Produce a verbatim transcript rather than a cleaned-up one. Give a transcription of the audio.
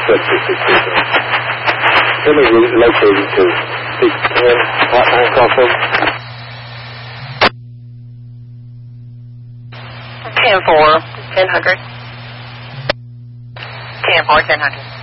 Let me relocate you to six ten Hotline Crossover. ten four, ten hundred. ten four, ten hundred.